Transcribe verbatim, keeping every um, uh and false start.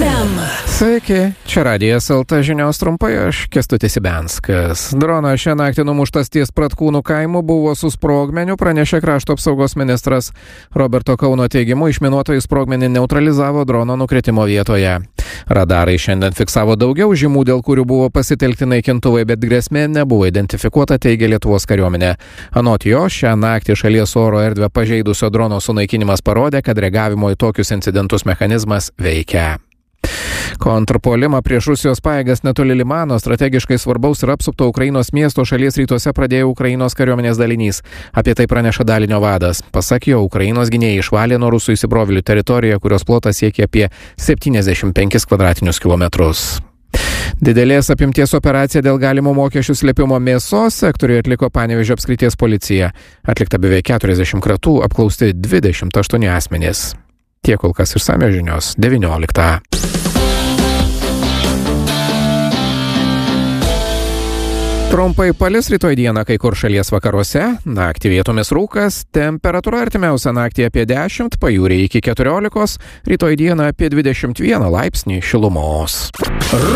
em. Sveiki, čia Radijas L T žinios trumpai, aš Kęstutis Ibenskas. Dronas šią naktį numuštas ties Pratkūnų kaimu buvo su sprogmeniu, pranešė krašto apsaugos ministras. Roberto Kauno teigimu, išminuotojai sprogmenį neutralizavo drono nukritimo vietoje. Radarai šiandien fiksavo daugiau žymų, dėl kurių buvo pasitelkti naikintuvai, bet grėsmė nebuvo identifikuota, teigia Lietuvos kariuomenė. Anot jo, šią naktį šalies oro erdvę pažeidusio drono sunaikinimas parodė, kad reagavimo į tokius incidentus mechanizmas veikia. Kontrpuolimą prieš Rusijos pajėgas netoli Limano, strategiškai svarbaus ir apsupto Ukrainos miesto šalies rytuose pradėjo Ukrainos kariuomenės dalinys. Apie tai praneša dalinio vadas. Pasak jo, Ukrainos gynėjai išvalė nuo rusų įsibrovėlių teritoriją, kurios plotas siekia apie septyniasdešimt penkis kvadratinius kilometrus. Didelės apimties operaciją dėl galimo mokesčių slėpimo mėsos sektoriuje atliko Panevėžio apskrities policija. Atlikta beveik keturiasdešimt kratų, apklausti dvidešimt aštuoni asmenys. Tiek kol kas išsamios žinios devynioliktą. Trumpai palis rytoj dieną kai kur šalies vakaruose, naktį vietomis rūkas, temperatūra artimiausią naktį apie dešimt, pajūryje iki keturiolikos, rytoj dieną apie dvidešimt vieną laipsnį šilumos.